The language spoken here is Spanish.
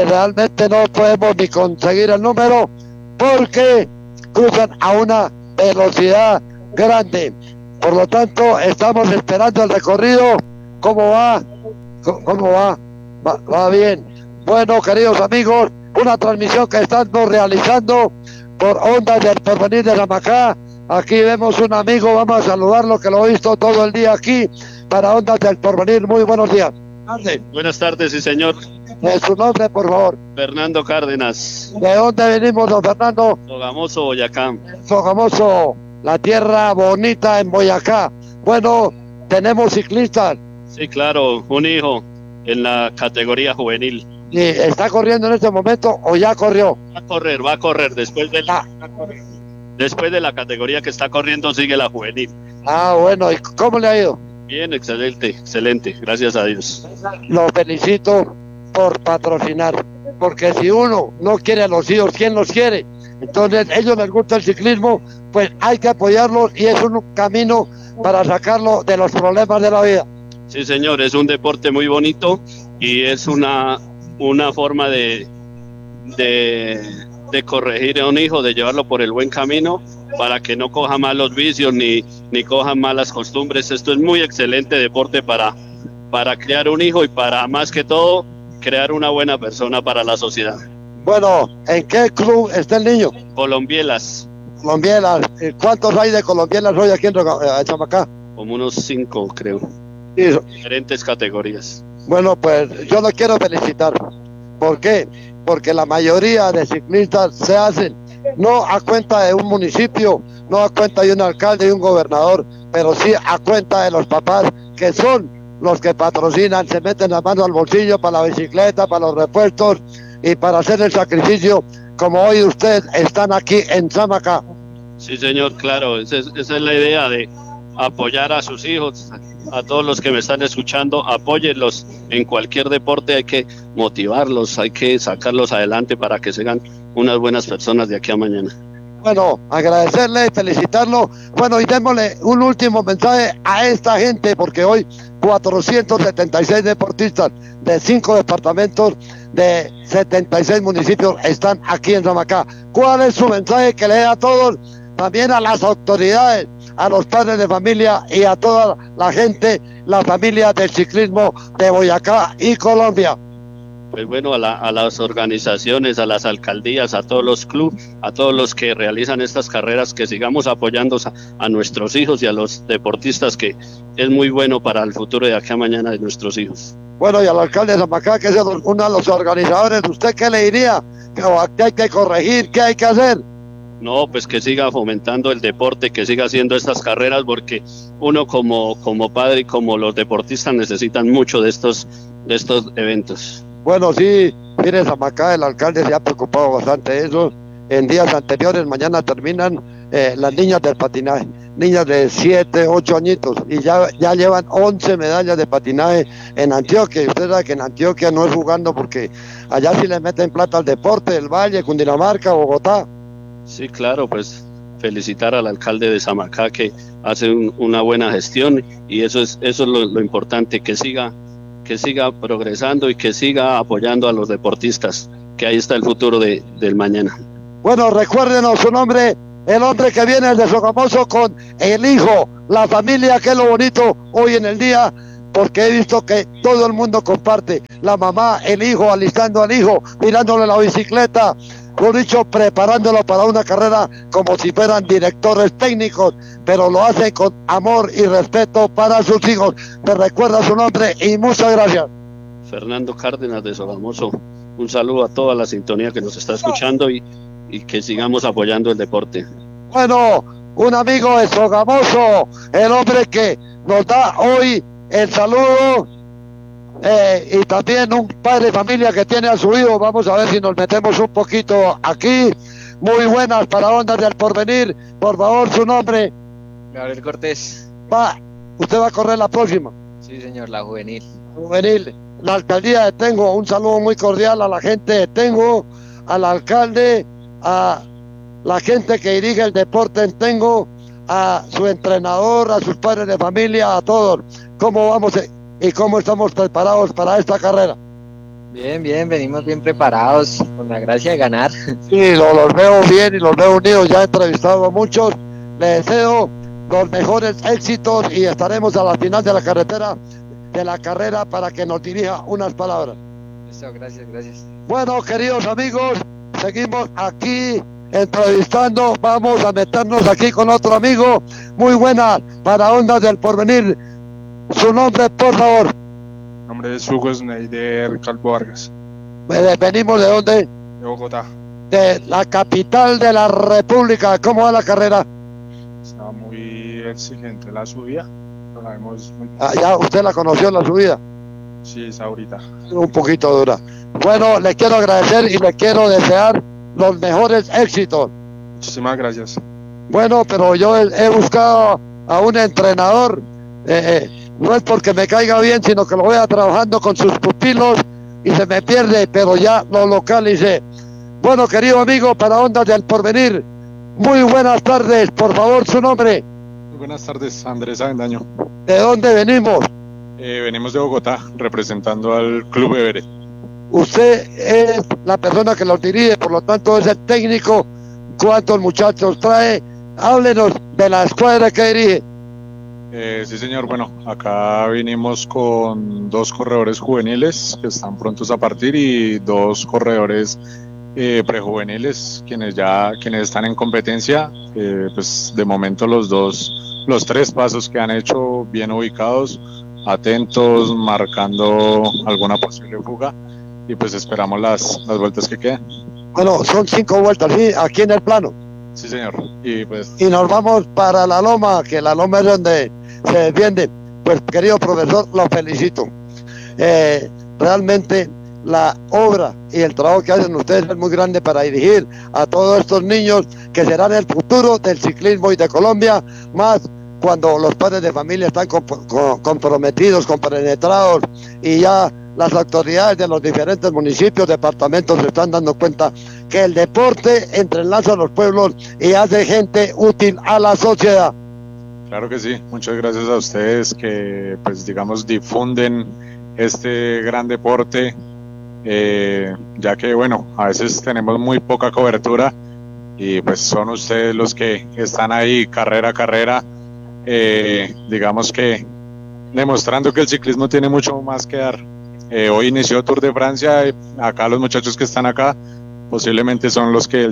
realmente no podemos ni conseguir el número porque cruzan a una velocidad grande. Por lo tanto, estamos esperando el recorrido. ¿Cómo va? ¿Cómo va? Va bien. Bueno, queridos amigos, una transmisión que estamos realizando por Ondas del Porvenir de Samacá. Aquí vemos un amigo, vamos a saludarlo, que lo he visto todo el día aquí para Ondas del Porvenir. Muy buenos días. Buenas tardes, sí señor. Su nombre, por favor. Fernando Cárdenas. ¿De dónde venimos, don Fernando? Sogamoso, Boyacá. Sogamoso, la tierra bonita en Boyacá. Bueno, tenemos ciclistas. Sí, claro, un hijo en la categoría juvenil. ¿Y está corriendo en este momento o ya corrió? Va a correr después de la categoría que está corriendo, sigue la juvenil. Bueno, ¿y cómo le ha ido? Bien, excelente, gracias a Dios. Lo felicito por patrocinar, porque si uno no quiere a los hijos, ¿quién los quiere? Entonces, ellos les gusta el ciclismo, pues hay que apoyarlos y es un camino para sacarlo de los problemas de la vida. Sí, señor, es un deporte muy bonito y es una forma de corregir a un hijo, de llevarlo por el buen camino para que no coja malos vicios ni coja malas costumbres. Esto es muy excelente deporte para criar un hijo y para, más que todo, crear una buena persona para la sociedad. Bueno, ¿en qué club está el niño? Colombielas. Colombielas. ¿Cuántos hay de Colombielas hoy aquí en Samacá? Como unos 5, creo. Sí. Diferentes categorías. Bueno, pues yo lo quiero felicitar. ¿Por qué? Porque la mayoría de ciclistas se hacen no a cuenta de un municipio, no a cuenta de un alcalde y un gobernador, pero sí a cuenta de los papás, que son los que patrocinan, se meten la mano al bolsillo para la bicicleta, para los repuestos y para hacer el sacrificio, como hoy ustedes están aquí en Samacá. Sí, señor, claro, esa es la idea, de apoyar a sus hijos. A todos los que me están escuchando, apóyenlos en cualquier deporte, hay que motivarlos, hay que sacarlos adelante para que sean unas buenas personas de aquí a mañana. Bueno, agradecerle y felicitarlo. Bueno, y démosle un último mensaje a esta gente, porque hoy 476 deportistas de 5 departamentos de 76 municipios están aquí en Samacá. ¿Cuál es su mensaje que le dé a todos, también a las autoridades, a los padres de familia y a toda la gente, la familia del ciclismo de Boyacá y Colombia? Pues bueno, a las organizaciones, a las alcaldías, a todos los clubes, a todos los que realizan estas carreras, que sigamos apoyando a nuestros hijos y a los deportistas, que es muy bueno para el futuro de aquí a mañana de nuestros hijos. Bueno, y al alcalde de Samacá, que es uno de los organizadores, ¿usted qué le diría? ¿Qué hay que corregir? ¿Qué hay que hacer? No, pues que siga fomentando el deporte, que siga haciendo estas carreras, porque uno como padre y como los deportistas necesitan mucho de estos eventos. Bueno, sí, mire, Samacá, el alcalde se ha preocupado bastante de eso. En días anteriores, mañana terminan las niñas del patinaje, niñas de 7, 8 añitos, y ya llevan 11 medallas de patinaje en Antioquia. Y usted sabe que en Antioquia no es jugando, porque allá sí le meten plata al deporte, el Valle, Cundinamarca, Bogotá. Sí, claro, pues felicitar al alcalde de Samacá, que hace una buena gestión, y eso es lo importante, que siga progresando y que siga apoyando a los deportistas, que ahí está el futuro del mañana. Bueno, recuérdenos su nombre, el hombre que viene desde Sogamoso con el hijo, la familia, que es lo bonito hoy en el día, porque he visto que todo el mundo comparte, la mamá, el hijo, alistando al hijo, mirándole la bicicleta, por dicho, preparándolo para una carrera como si fueran directores técnicos, pero lo hacen con amor y respeto para sus hijos. Me recuerda su nombre y muchas gracias. Fernando Cárdenas de Sogamoso. Un saludo a toda la sintonía que nos está escuchando y que sigamos apoyando el deporte. Bueno, un amigo de Sogamoso, el hombre que nos da hoy el saludo, y también un padre de familia que tiene a su hijo. Vamos a ver si nos metemos un poquito aquí. Muy buenas para Ondas del Porvenir. Por favor, su nombre. Gabriel Cortés. ¿Usted va a correr la próxima? Sí, señor, la juvenil. Juvenil. La alcaldía de Tengo, un saludo muy cordial a la gente de Tengo, al alcalde, a la gente que dirige el deporte en Tengo, a su entrenador, a sus padres de familia, a todos. ¿Cómo vamos y cómo estamos preparados para esta carrera? Bien, bien, venimos bien preparados, con la gracia de ganar. Sí, los veo bien y los veo unidos. Ya he entrevistado a muchos. Les deseo los mejores éxitos y estaremos a la final de la carrera para que nos dirija unas palabras. Listo, gracias, gracias. Bueno, queridos amigos, seguimos aquí entrevistando. Vamos a meternos aquí con otro amigo. Muy buena para Ondas del Porvenir. Su nombre, por favor. Mi nombre es Hugo Schneider Calvo Vargas, Venimos de dónde? de Bogotá. De la capital de la República. ¿Cómo va la carrera? Está muy exigente la subida, pero la vemos muy... Ya usted la conoció en la subida. Sí, es ahorita. Un poquito dura. Bueno, le quiero agradecer y le quiero desear los mejores éxitos. Muchísimas gracias. Bueno, pero yo he buscado a un entrenador, no es porque me caiga bien, sino que lo voy a trabajando con sus pupilos y se me pierde, pero ya lo localicé. Bueno, querido amigo, para Ondas del Porvenir, muy buenas tardes, por favor, su nombre. Muy buenas tardes, Andrés Avendaño. ¿De dónde venimos? Venimos de Bogotá, representando al Club Everett. Usted es la persona que los dirige, por lo tanto es el técnico. ¿Cuántos muchachos trae? Háblenos de la escuadra que dirige. Sí, señor. Bueno, acá vinimos con 2 corredores juveniles que están prontos a partir y 2 corredores prejuveniles quienes están en competencia. Pues de momento los 3 pasos que han hecho bien ubicados, atentos, marcando alguna posible fuga y pues esperamos las vueltas que quedan. Bueno, son 5 vueltas, ¿sí? Aquí en el plano. Sí, señor. Y pues Y nos vamos para la loma, que la loma es donde se defiende. Pues, querido profesor, lo felicito. Realmente la obra y el trabajo que hacen ustedes es muy grande para dirigir a todos estos niños que serán el futuro del ciclismo y de Colombia, más cuando los padres de familia están comprometidos, compenetrados, y ya las autoridades de los diferentes municipios, departamentos se están dando cuenta que el deporte entrelaza a los pueblos y hace gente útil a la sociedad. claro que sí, muchas gracias a ustedes que pues digamos difunden este gran deporte, ya que bueno, a veces tenemos muy poca cobertura y pues son ustedes los que están ahí carrera a carrera, digamos que demostrando que el ciclismo tiene mucho más que dar. Hoy inició Tour de Francia, acá los muchachos que están acá posiblemente son los que el